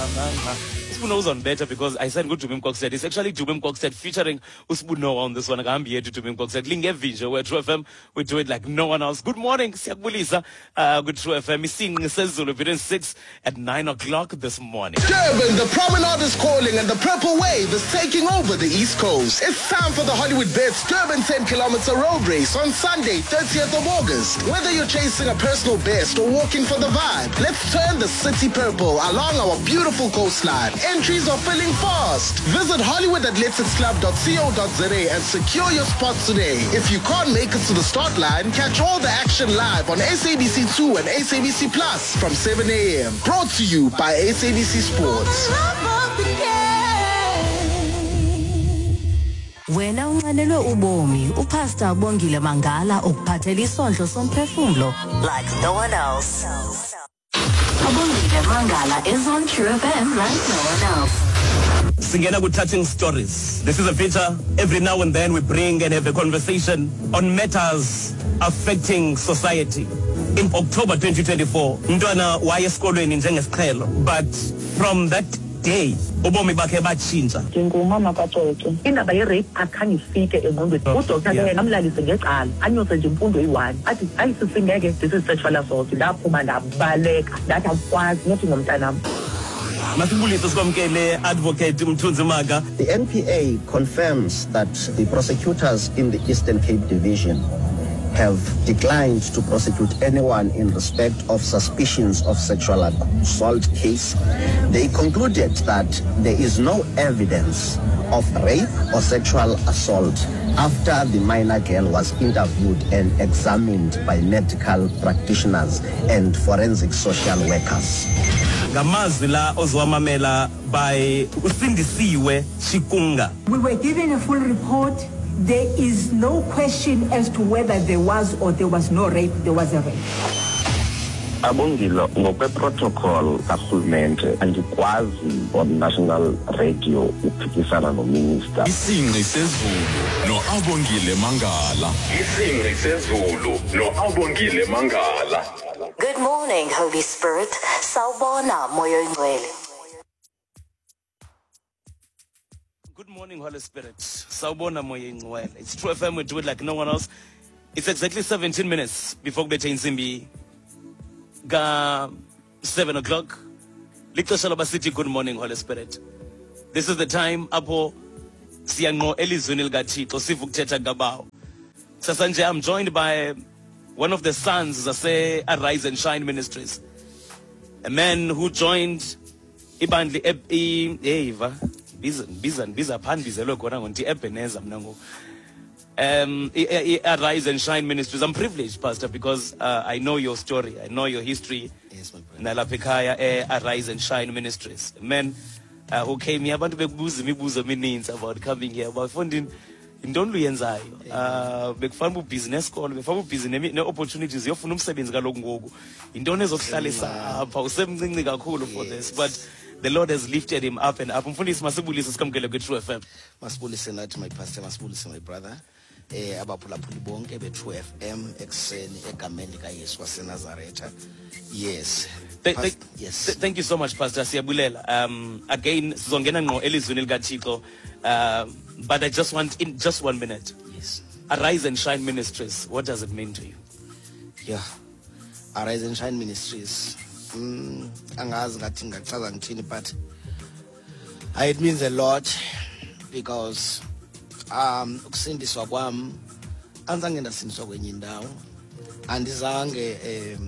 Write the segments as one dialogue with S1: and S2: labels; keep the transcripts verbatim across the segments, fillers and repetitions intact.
S1: Usbuno was on better because I said good to Dubem Kokset. It's actually Dubem Kokset featuring Usbuno on this one. I'm here to Dubem Kokset. Lingevinjo, where True F M, we do it like no one else. Good morning, Siakbulisa. Uh, good True F M. We're seeing Sezulu within six at nine o'clock this morning.
S2: Durban, the promenade is calling and the purple wave is taking over the East Coast. It's time for the Hollywood Bets Durban ten kilometer road race on Sunday, thirtieth of August. Whether you're chasing a personal best or walking for the vibe, let's turn the city purple along our beautiful coastline. Entries are filling fast. Visit hollywood athletics club dot co dot za and secure your spot today. If you can't make it to the start line, catch all the action live on S A B C two and S A B C Plus from seven a.m. Brought to you by S A B C Sports.
S3: Wena unqanelwe ubomi uPastor Bongile Mangala ukuphathela isondlo somphefumulo like no one else. Bongile Mangala is on True F M like no one else.
S1: Singena good touching stories. This is a feature. Every now and then we bring and have a conversation on matters affecting society. In October twenty twenty-four, Ntwana wayesikolweni njengesiqhelo, but from that day ubomi bakhe batshintsha.
S4: Ngumama kaXoxo indaba ye-rape akhange ifike engqondweni. Udoktor ke ngamlalise ngexhala anyose nje imfundo eyi-one athi ayisisingeke this is sexual assault. Ndaphuma ndabaleka ndathi akwazi nothi ngomntanami.
S1: Masibulise sikwamkele advocate Mthunzi Maka.
S5: The N P A confirms that the prosecutors in the Eastern Cape Division have declined to prosecute anyone in respect of suspicions of sexual assault case. They concluded that there is no evidence of rape or sexual assault after the minor girl was interviewed and examined by medical practitioners and forensic social workers.
S1: Ngamazwi la ozwamamela by Usindisiwe Chikunga.
S6: We were given a full report. There is no question as to whether there was or there was no rape. There was a rape.
S7: Abongilo ngokwe protocol karhulumente andikwazi on national radio uphikisana no minister.
S8: Isingqi sezulu no Abongile Mangala. Isingqi sezulu no Abongile Mangala.
S3: Good morning, Holy Spirit. Sawubona moya oyingcwele.
S1: Good morning, Holy Spirit. Sawubona moya ingcwele. It's True F M, we do it like no one else. It's exactly seventeen minutes before kubethe insimbi ga seven o'clock. Lixesha loba sithi good morning, Holy Spirit. This is the time apho siyanqo elizweni likaThixo sivu kuthetha ngabawo. Sasanje I'm joined by one of the sons of say Arise and Shine Ministries. A man who joined ibandli Eva. Biza biza biza phan bizelwe khona ngonti Ebenezer mina ngo um Arise and Shine Ministries. I'm privileged, Pastor, because uh, I know your story, I know your history.
S5: Yes, my brother.
S1: Nalapha eh, Arise and Shine Ministries. Men uh, who came here abantu bekubuza imibuzo emininzi about coming here bafundini intoni luyenzayo uh bekufana ubusiness call befana ubusy ne opportunities yofuna umsebenzi kaloku ngoku intoni ezokuhlalisa apha usemncinci kakhulu for this, but the Lord has lifted him up and up. Mfundisi masibulise sikamkele ku True F M.
S5: Masibulise nathi my pastor, masibulise my brother. Eh abaphulaphuli bonke be True F M ekseni egameni lika Yesu waseNazaretha. Yes.
S1: Th th
S5: yes.
S1: Th thank you so much, Pastor Siyabulela. Um again sizongena ngqo elizweni likaThixo. Uh but I just want in just one minute.
S5: Yes.
S1: Arise and Shine Ministries. What does it mean to you?
S5: Yeah. Arise and Shine Ministries. Mm, angazi ngathi ngachaza ngithini, but it means a lot because um ukusindiswa kwami anzange ndasindiswa kwenye indawo, andizange um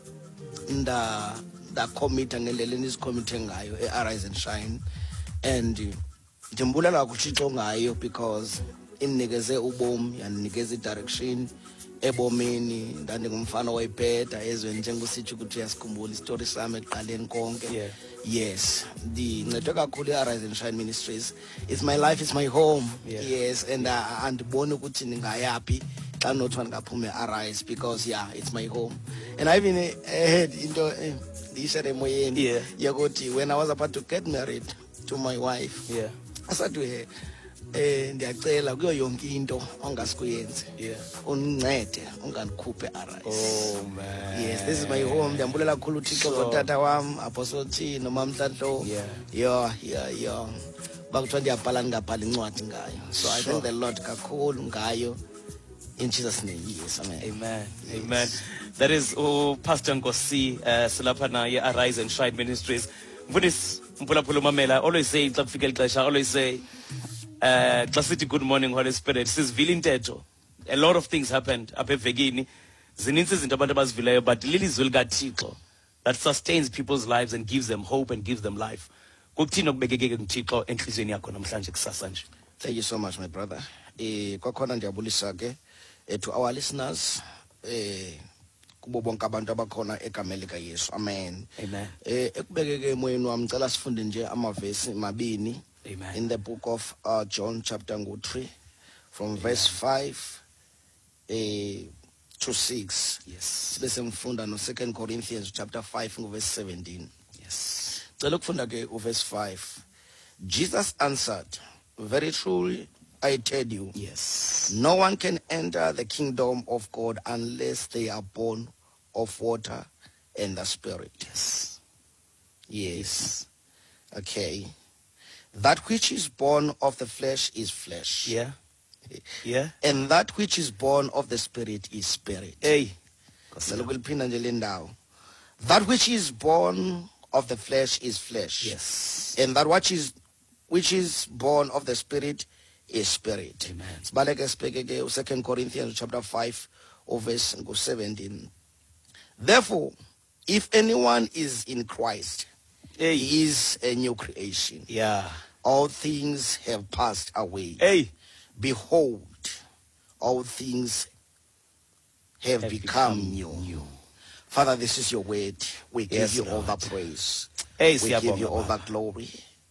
S5: nda da commit ngendlela enisicommit ngayo eArise and Shine, and ndimbulela kuThixo ngayo because inikeze ubomi yandinikeza idirection ebomeni. Ndandingumfana wayibheda ezweni njengosithi ukuthi uyasikhumbula istory sami eqaleni konke. Yes, the kakhulu Arise and Shine Ministries. It's my life, it's my home. Yeah. Yes, and uh, andibona ukuthi ningayapi xa nothwa ngaphume Arise because yeah, it's my home. And I even uh, heard into ndishere emoyeni yokuthi when I was about to get married to my wife,
S1: yeah,
S5: I said to her, eh ndiyacela kuyo yonke into ongasikuyenze
S1: Yeah.
S5: undincede unganikhuphe arise.
S1: Oh man.
S5: Yes, this is my home. Ndiyambulela kakhulu uThixo
S1: Sure.
S5: ngotata wam Apostle T nomamhlandlo.
S1: Yeah.
S5: Yeah, yeah, yeah. Bakuthiwa ndiyabhala ndingabhala incwadi ngayo. So I
S1: Sure.
S5: thank the Lord kakhulu ngayo. In Jesus' name, yes, amen.
S1: Amen.
S5: Yes.
S1: Amen. That is oh, Pastor Nkosi uh, silapha naye Arise and Shine Ministries. Mfundisi mphulaphula umamela, always say xa kufika ixesha, always say uh xa sithi good morning Holy Spirit sizivile intetho. A lot of things happened apha evekini. Zininzi izinto abantu abazivileyo, but lilizwi likaThixo that sustains people's lives and gives them hope and gives them life. Kukuthini okubekeke nguThixo enhliziyweni yakho namhlanje kusasa nje?
S5: Thank you so much, my brother. Eh kwakhona ndiyabulisa ke eh, to our listeners eh kubo bonke abantu abakhona egameni lika Yesu. Amen.
S1: Amen.
S5: Eh ekubekeke emoyeni wami ngicela sifunde nje amavesi mabini.
S1: Amen.
S5: In the book of uh, John chapter three from verse five eh to six.
S1: Yes.
S5: Bese ngifunda no Second Corinthians chapter five verse seventeen.
S1: Yes.
S5: Cela ukufunda ke verse five. Jesus answered, very truly I tell you,
S1: Yes.
S5: no one can enter the kingdom of God unless they are born of water and the Spirit.
S1: Yes.
S5: Yes. Okay. That which is born of the flesh is flesh.
S1: Yeah. Yeah.
S5: And that which is born of the Spirit is spirit.
S1: Hey.
S5: Cela ukuliphinda nje le ndawo. That which is born of the flesh is flesh.
S1: Yes.
S5: And that which is which is born of the Spirit is spirit.
S1: Amen.
S5: Sibaleke sibheke ke Second Corinthians chapter five verse seventeen. Therefore, if anyone is in Christ,
S1: Hey.
S5: he is a new creation.
S1: Yeah.
S5: All things have passed away.
S1: Hey.
S5: Behold, all things have,
S1: Have
S5: become,
S1: become
S5: new.
S1: new.
S5: Father, this is your word. We give
S1: Yes,
S5: you all
S1: Lord.
S5: the praise.
S1: Hey,
S5: We give you
S1: siyabonga,
S5: all the
S1: Baba.
S5: glory.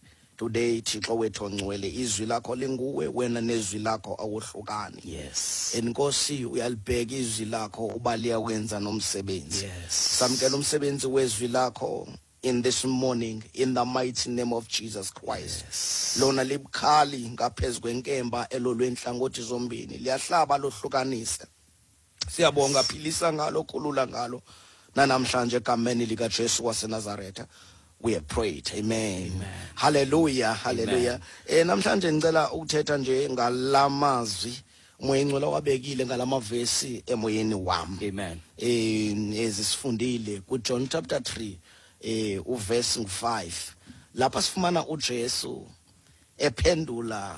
S5: Today, Thixo wethu ongcwele, izwi lakho linguwe, wena nezwi lakho awohlukani.
S1: Yes.
S5: Enkosi uyalibheka izwi lakho uba liyakwenza nomsebenzi.
S1: Yes.
S5: Samkela umsebenzi wezwi lakho in this morning in the mighty name of Jesus Christ.
S1: Yes.
S5: Lona libukhali ngaphezulu kwenkemba elolwenhlangothi zombili. Liyahlaba lohlukanisa. Siyabonga philisa ngalo khulula ngalo nanamhlanje egameni lika Jesu waseNazaretha. We have prayed. Amen.
S1: Amen.
S5: Hallelujah. Hallelujah. Eh namhlanje ngicela ukuthetha nje ngalamazwi umoya ingcwele wabekile ngalamavesi emoyeni wami.
S1: Amen.
S5: Eh ezisifundile ku John chapter three eh uverse five. Lapha sifumana uJesu ephendula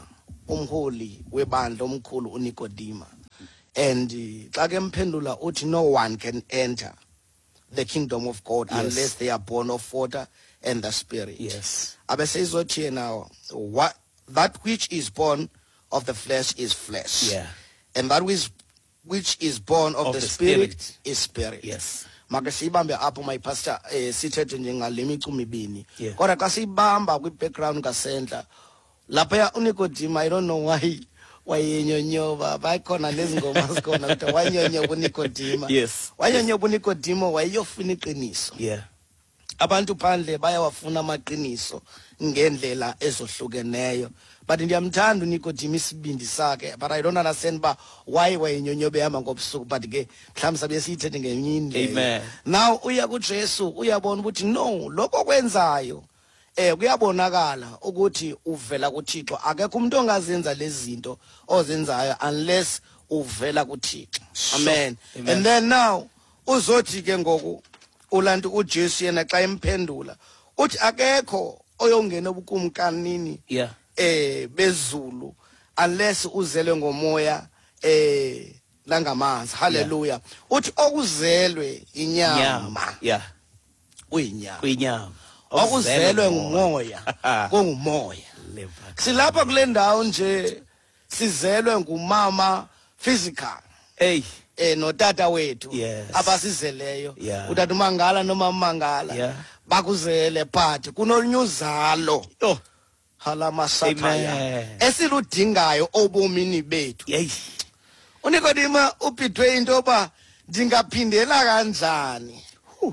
S5: umholi webandla omkhulu uNikodima. And xa ke mphendula uthi no one can enter the kingdom of God
S1: Yes.
S5: unless they are born of water and the Spirit.
S1: Yes.
S5: Abeseyizothi now, what that which is born of the flesh is flesh.
S1: Yeah.
S5: And that which which is born of,
S1: Of
S5: the,
S1: the
S5: spirit,
S1: Spirit.
S5: is spirit.
S1: Yes.
S5: Make siyibambe apho my pastor eh sithethe nje ngalemicu mibini.
S1: Yeah.
S5: Kodwa xa siyibamba kwi background kasentla lapha uNikodima, I don't know why wayenyonyoba bakhona lezingoma zikhona ukuthi wanyonyoba uNikodima.
S1: Yes.
S5: Wanyonyoba uNikodima wayeyofuna iqiniso.
S1: Yeah.
S5: Abantu phandle bayawafuna amaqiniso ngendlela ezohlukeneyo, but ndiyamthanda uNikodima isibindi sakhe, but I don't understand ba why wayenyonyobe yama ngobusuku, but ke mhlawumbe sabe siyithethe ngenye indlela.
S1: Amen.
S5: Now uya kuJesu uyabona ukuthi no lokho kwenzayo eh kuyabonakala ukuthi uvela kuThixo, akekho umuntu ongazenza lezi zinto ozenzayo unless uvela kuThixo. Amen.
S1: Amen.
S5: And then now uzothi ke ngoku ulantu uJesu yena xa emphendula uthi akekho oyongena obukumkanini
S1: Yeah.
S5: eh bezulu unless uzelwe ngomoya eh langamanzi. Hallelujah. Uthi okuzelwe inyama
S1: Nyama. Yeah.
S5: uyinyama,
S1: Kwinyama.
S5: okuzelwe ngumoya kungumoya. Silapha kule ndawo nje sizelwe ngumama physical
S1: Hey.
S5: eh notata wethu
S1: Yes.
S5: abasizeleyo,
S1: Yeah.
S5: utata uMangala noma Mangala
S1: Yeah.
S5: bakuzele but kunolunyuzalo
S1: Oh.
S5: halama sathaya
S1: Amen.
S5: esiludingayo obomini bethu.
S1: Yey.
S5: uNikodima uphithwe into ba ndingaphindela kanjani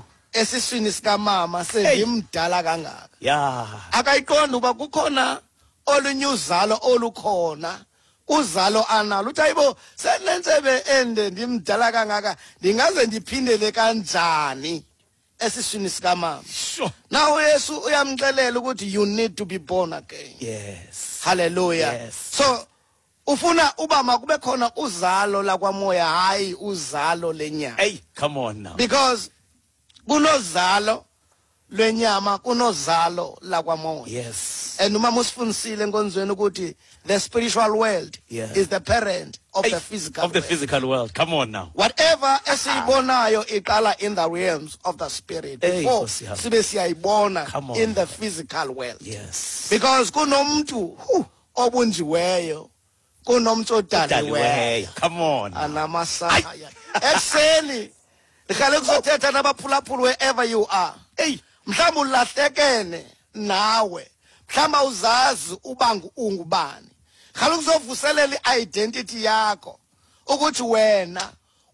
S5: esiswini sikamama sendimdala kangaka.
S1: Yeah.
S5: Akayiqonda uba kukhona olunyuzalo olukhona uzalo analo uthi ayibo senentsebe ende ndimdala kangaka ndingaze ndiphindele kanjani esiswini sikamama.
S1: Sure.
S5: Now Yesu uyamxelela ukuthi you need to be born again.
S1: Yes.
S5: Hallelujah.
S1: Yes.
S5: So ufuna uba makube khona uzalo lakwamoya hayi uzalo lenyama.
S1: Hey, come on now.
S5: Because kunozalo lwenyama kunozalo lakwamoya.
S1: Yes.
S5: And uma musifundisile enkonzweni ukuthi the spiritual world
S1: Yeah.
S5: is the parent of
S1: Hey,
S5: the physical
S1: of the
S5: world.
S1: physical world. Come on now.
S5: Whatever esiyibonayo iqala in the realms of the spirit
S1: Hey,
S5: before
S1: Nkosi yami.
S5: sibe siyayibona
S1: Come on.
S5: in the physical world.
S1: Yes.
S5: Because kunomuntu hu, obunjiweyo kunomuntu odaliweyo.
S1: Daliweyo. Come on.
S5: Anamasaya. Ekseni ndikhale kuzothetha nabaphulaphuli wherever you are.
S1: Hey.
S5: Mhlawumbe ulahlekene nawe. Mhlawumbe uzazi uba ungubani. Khale kuzovuselela identity yakho ukuthi wena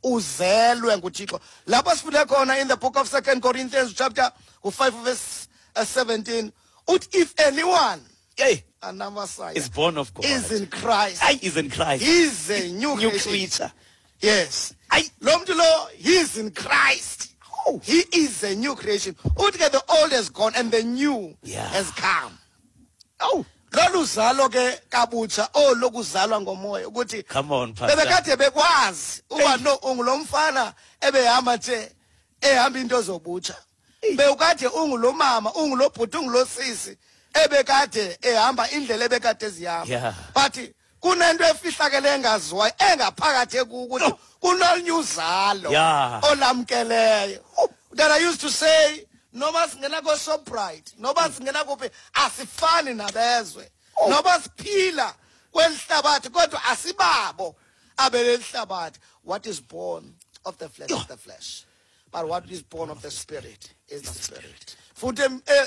S5: uzelwe nguThixo. Lapho sifune khona in the book of Second Corinthians chapter five verse seventeen uthi if anyone
S1: Hey.
S5: anamasaya
S1: Is born of God.
S5: is in Christ.
S1: I is in Christ.
S5: He's a new,
S1: New
S5: creation.
S1: creature.
S5: Yes.
S1: I
S5: Lo mntu lo, he is in Christ. Oh, he is a new creation. Uthi ke the old has gone and the new
S1: Yeah.
S5: has come. Oh, lolu zalo ke kabutsha olokuzalwa ngomoya ukuthi
S1: Come on, Pastor.
S5: bebekade bekwazi uba no ungulomfana ebehamba nje ehamba into zobutsha. Bewukade ungulomama, ungulobhuti, ungulosisi ebekade ehamba indlela ebekade ezihamba.
S1: Yeah.
S5: But kunento efihlakele engaziwayo engaphakathi ukuthi kunolunyuzalo
S1: Yeah.
S5: olamkeleyo. That I used to say noma singena ko Shoprite noma singena kuphi asifani nabezwe noma siphila kwelihlabathi kodwa asibabo abelelihlabathi. What is born of the flesh is the flesh, but what is born of the spirit is the spirit. Futhi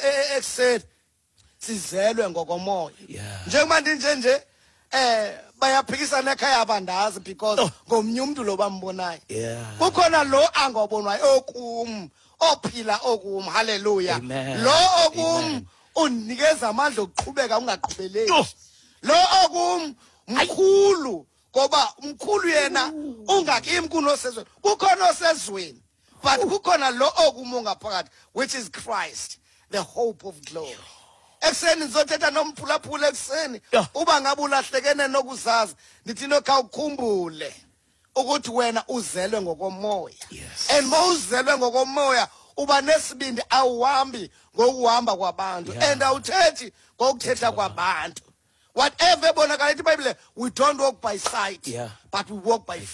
S5: ekseni sizelwe ngokomoya.
S1: Yeah.
S5: Njengoba ndinje nje eh bayaphikisana ekhaya abandazi because ngomnye umuntu lo bambonayo.
S1: Yeah.
S5: Kukhona lo angobonwayo okum ophila okum. Hallelujah.
S1: Amen.
S5: Lo okum
S1: Amen.
S5: unikeza amandla okuqhubeka ungaqhubeleki.
S1: Oh.
S5: Lo okum mkhulu ngoba umkhulu yena ungakimi kunosezweni. Kukhona osezweni but kukhona lo okum ongaphakathi which is Christ, the hope of glory. Ekseni ngizothetha nomphulaphula ekseni
S1: Yeah.
S5: uba ngabe ulahlekene nokuzazi ndithi nokha ukukhumbule ukuthi wena uzelwe ngokomoya.
S1: Yes.
S5: And mawuzelwe ngokomoya uba nesibindi awuhambi ngokuhamba kwabantu
S1: Yeah.
S5: and awuthethi ngokuthetha kwabantu. Whatever ebonakala iBhayibhile, we don't walk by sight
S1: Yeah.
S5: but we walk by